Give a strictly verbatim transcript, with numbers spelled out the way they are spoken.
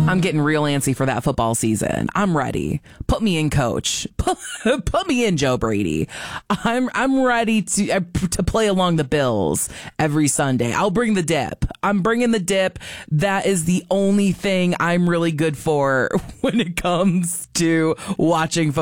I'm getting real antsy for that football season. I'm ready. Put me in, coach. Put, put me in, Joe Brady. I'm I'm ready to uh, to play along the Bills every Sunday. I'll bring the dip. I'm bringing the dip. That is the only thing I'm really good for when it comes to watching football.